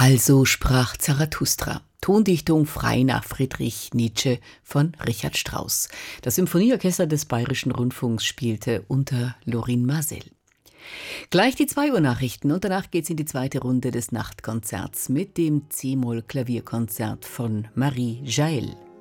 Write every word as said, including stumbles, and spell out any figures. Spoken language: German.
Also sprach Zarathustra. Tondichtung frei nach Friedrich Nietzsche von Richard Strauss. Das Symphonieorchester des Bayerischen Rundfunks spielte unter Lorin Maazel. Gleich die zwei Uhr Nachrichten und danach geht's in die zweite Runde des Nachtkonzerts mit dem C-Moll-Klavierkonzert von Marie Jael.